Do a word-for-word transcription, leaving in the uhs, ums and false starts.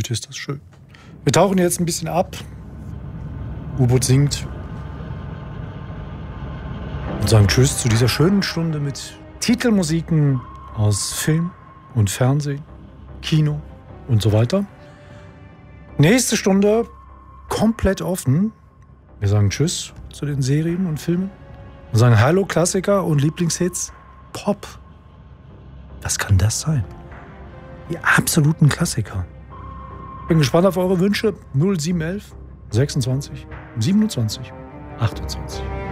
Bild ist das schön. Wir tauchen jetzt ein bisschen ab. U-Boot singt. Und sagen Tschüss zu dieser schönen Stunde mit Titelmusiken aus Film und Fernsehen, Kino und so weiter. Nächste Stunde komplett offen. Wir sagen Tschüss zu den Serien und Filmen. Und sagen Hallo Klassiker und Lieblingshits. Pop. Was kann das sein? Die absoluten Klassiker. Bin gespannt auf eure Wünsche. null sieben eins eins sechsundzwanzig siebenundzwanzig achtundzwanzig.